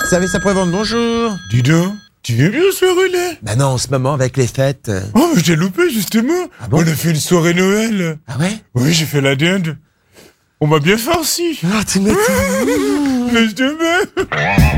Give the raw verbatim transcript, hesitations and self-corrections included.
Service après-vente, bonjour. Dis donc, tu viens bien aux soirées là? Bah non, en ce moment, avec les fêtes. Oh, mais j'ai loupé justement. Ah bon? On a fait une soirée Noël. Ah ouais? Oui, j'ai fait la dinde. On m'a bien farci. Ah, tu m'étonnes. Mais je te mets.